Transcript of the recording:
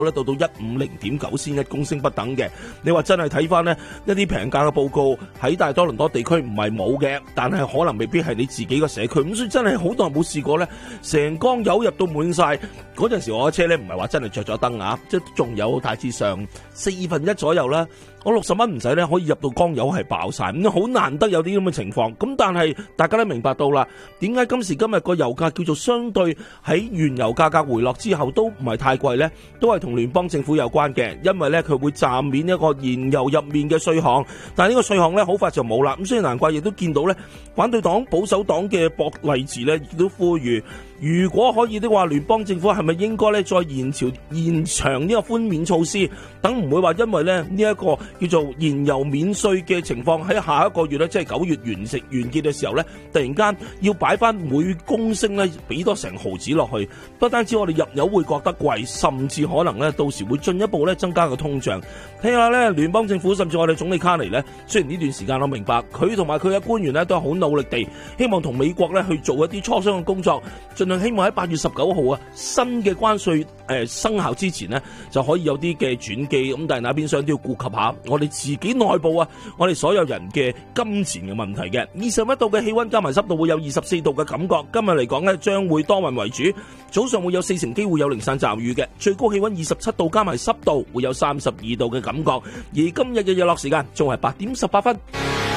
咧到150.9仙一公升不等嘅。你話真係睇翻呢一啲平價嘅報告喺大多倫多地區唔係冇嘅，但係可能未必係你自己個社區，咁所以真係好多人冇試過呢，成缸油入到滿晒嗰陣時，我嘅車呢唔係話真係着咗燈啊，即係仲有大致上1/4左右啦。我60蚊唔使咧，可以入到缸油係爆晒，咁好難得有啲咁嘅情況。咁但係大家都明白到啦，點解今時今日個油價叫做相對喺原油價格回落之後都唔係太貴呢？都係同聯邦政府有關嘅，因為咧佢會暫免一個燃油入面嘅稅項，但係呢個稅項咧好快就冇啦。咁所以難怪亦都見到咧，反對黨保守黨嘅博勵治咧亦都呼籲，如果可以的話，聯邦政府係咪應該咧再延長呢個寬免措施，等唔會話因為咧呢一個叫做燃油免稅嘅情況喺下一個月咧，即係9月完結嘅時候咧，突然間要擺翻每公升咧俾多成毫子落去，不單止我哋入油會覺得貴，甚至可能咧到時會進一步咧增加個通脹。睇下咧聯邦政府甚至我哋總理卡尼咧，雖然呢段時間我明白佢同埋佢嘅官員咧都係好努力地希望同美國咧去做一啲磋商嘅工作，盡量希望喺8月19號啊新嘅關稅生效之前呢就可以有啲嘅轉機。咁但係那邊廂都要顧及下我哋自己內部啊，我哋所有人嘅金錢嘅問題嘅。21度嘅氣溫加埋濕度會有24度嘅感覺。今日嚟講呢將會多雲為主，早上會有40%機會有零散驟雨嘅，最高氣溫27度加埋濕度會有32度嘅感覺。而今日嘅日落時間仲係8點18分。